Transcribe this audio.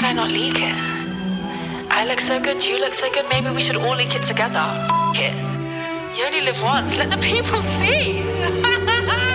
I not leak it? I look so good, you look so good, maybe we should all leak it together. F*** it. You only live once, let the people see.